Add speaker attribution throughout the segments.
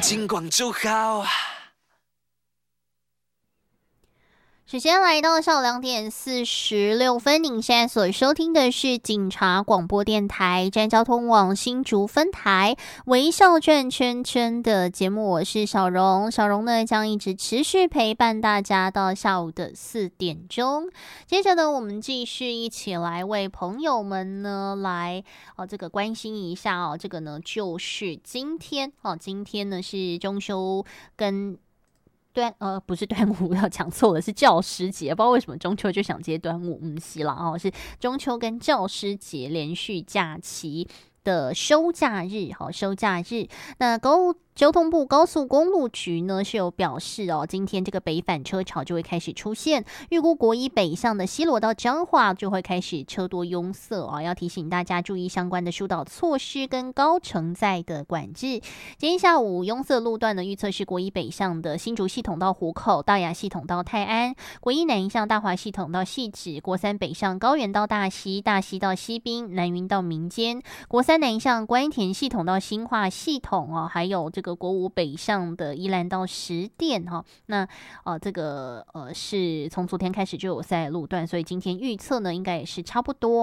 Speaker 1: 金广就好。
Speaker 2: 时间来到下午2:46，您现在所收听的是警察广播电台站交通网新竹分台微笑转圈圈的节目，我是小荣。小荣呢将一直持续陪伴大家到下午的4点钟。接着呢，我们继续一起来为朋友们呢来这个关心一下这个呢就是今天今天呢是中秋跟不是端午，要讲错了，是教师节。不知道为什么中秋就想接端午，是啦是中秋跟教师节连续假期的休假日，休假日。那交通部高速公路局呢是有表示今天这个北返车潮就会开始出现，预估国一北向的西螺到彰化就会开始车多拥塞要提醒大家注意相关的疏导措施跟高承载的管制。今天下午拥塞路段的预测是国一北向的新竹系统到湖口，大雅系统到泰安，国一南向大华系统到汐止，国三北向高原到大溪，大溪到西滨，南云到民间，国三南向关田系统到新化系统还有这个国五北向的宜兰到石碇那这个是从昨天开始就有塞路段，所以今天预测呢应该也是差不多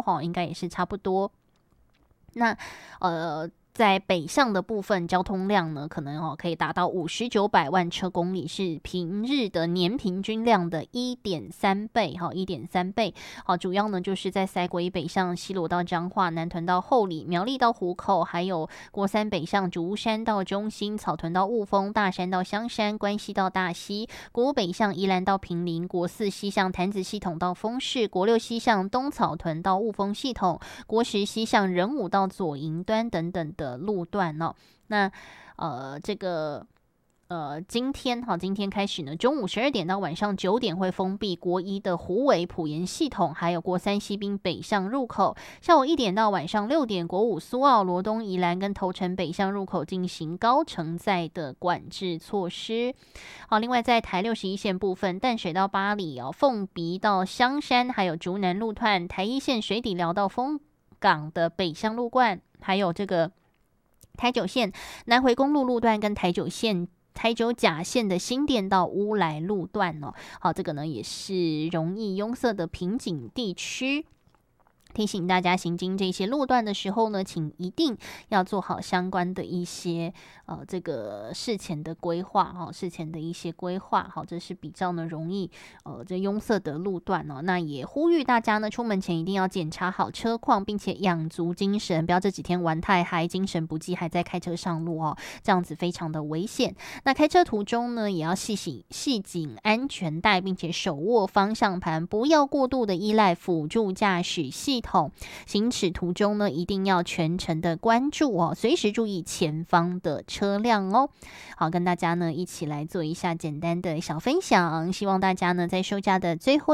Speaker 2: 那在北向的部分，交通量呢可能可以达到5900万车公里，是平日的年平均量的 1.3 倍1.3倍。主要呢就是在塞国一北向西螺到彰化，南屯到后里，苗栗到湖口，还有国三北向竹山到中心，草屯到雾峰，大山到香山，关西到大溪，国五北向宜兰到坪林，国四西向潭子系统到丰市，国六西向东草屯到雾峰系统，国十西向仁武到左营端等等的路段那这个今天开始呢，中午12点到晚上9点会封闭国一的虎尾埔盐系统，还有国三西滨北向入口。下午1点到晚上6点，国五苏澳、罗东、宜兰跟头城北向入口进行高承载的管制措施。另外在台61线部分，淡水到八里凤鼻到香山，还有竹南路段，台一线水底寮到丰港的北向路段，还有这个台九线南回公路路段跟台九甲线的新店到乌来路段这个呢也是容易拥塞的瓶颈地区。提醒大家行经这些路段的时候呢，请一定要做好相关的一些这个事前的规划这是比较呢容易这拥塞的路段那也呼吁大家呢出门前一定要检查好车况，并且养足精神，不要这几天玩太嗨，精神不济还在开车上路这样子非常的危险。那开车途中呢也要系紧安全带，并且手握方向盘，不要过度的依赖辅助驾驶系统。行驶途中呢一定要全程的关注随时注意前方的车辆好，跟大家呢一起来做一下简单的小分享，希望大家呢在收假的最后